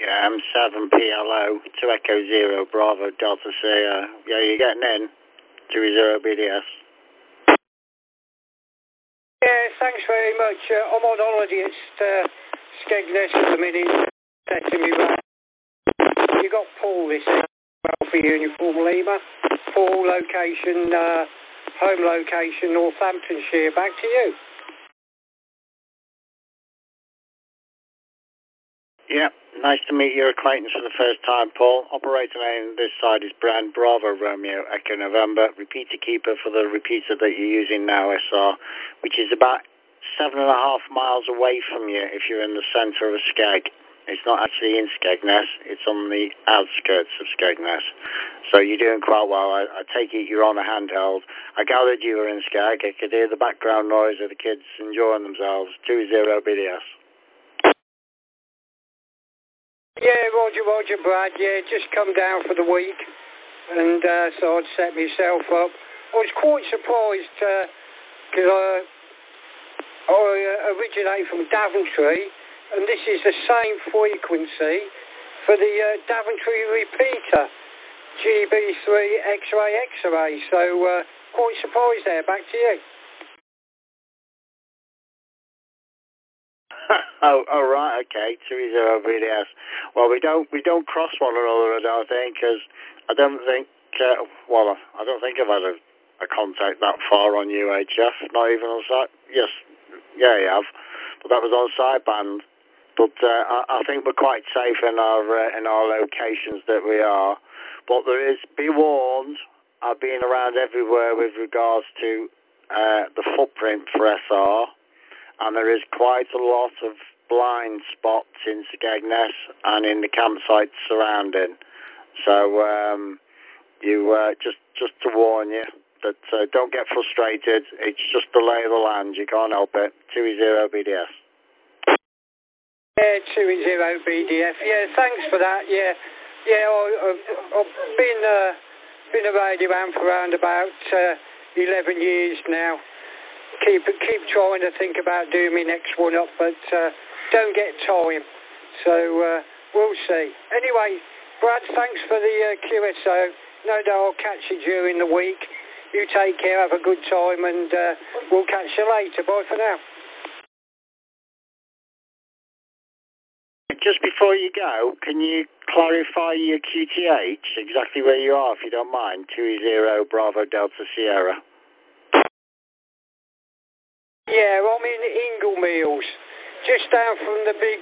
M7PLO to Echo Zero Bravo Delta Sierra. Yeah, you're getting in. 20 BDS. Yeah, thanks very much. I'm on holiday at Skegness at the minute. Setting me right. You got Paul this well for Uniform Lima. Paul location, home location, Northamptonshire. Back to you. Yeah, nice to meet your acquaintance for the first time, Paul. Operator name this side is Brand Bravo Romeo Echo November. Repeater keeper for the repeater that you're using now, SR, which is about 7.5 miles away from you if you're in the centre of Skeg. It's not actually in Skegness, it's on the outskirts of Skegness. So you're doing quite well. I take it you're on a handheld. I gathered you were in Skeg. I could hear the background noise of the kids enjoying themselves. 20 BDS. Yeah, Roger, Brad. Yeah, just come down for the week, and so I'd set myself up. I was quite surprised because I originate from Daventry, and this is the same frequency for the Daventry repeater, GB3 X-ray. So quite surprised there. Back to you. Oh, right, okay. 20 BDS. Well, we don't cross one another, I don't think, because I don't think I've had a contact that far on UHF, not even on site. Yes, yeah, you have, but that was on sideband. But I think we're quite safe in our locations that we are. But there is, be warned, I've been around everywhere with regards to the footprint for SR. And there is quite a lot of blind spots in Skegness and in the campsites surrounding. So just to warn you that don't get frustrated. It's just the lay of the land. You can't help it. 20 BDS. Yeah, 20 BDF. Yeah, thanks for that. Yeah, I've been a radio man for around about 11 years now. Keep trying to think about doing my next one up, but don't get time. So we'll see. Anyway, Brad, thanks for the QSO. No doubt I'll catch you during the week. You take care, have a good time, and we'll catch you later. Bye for now. Just before you go, can you clarify your QTH, exactly where you are, if you don't mind? 20 Bravo Delta Sierra. Yeah, I'm in Inglemeals, just down from the big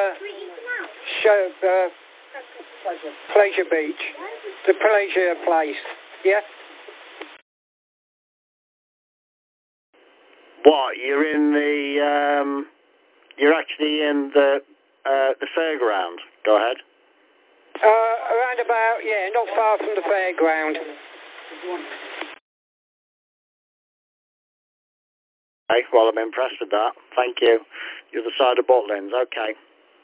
pleasure beach, the pleasure place. Yeah. What? You're in the? You're actually in the fairground. Go ahead. Around about, yeah, not far from the fairground. Okay, well, I'm impressed with that. Thank you. The other side of Butlins. Okay.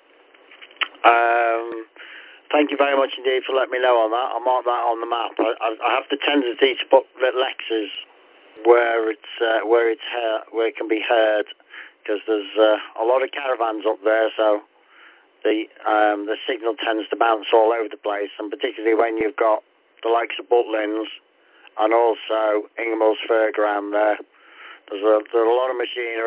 Thank you very much indeed for letting me know on that. I'll mark that on the map. I have the tendency to put the Lexus where it can be heard, because there's a lot of caravans up there, so the signal tends to bounce all over the place, and particularly when you've got the likes of Butlins and also Inglemeals Fairground there. There's a lot of machinery.